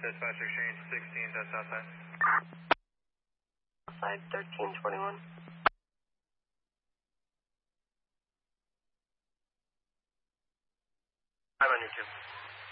Dispatch exchange 16, that's outside. Outside 1321. I'm on you too.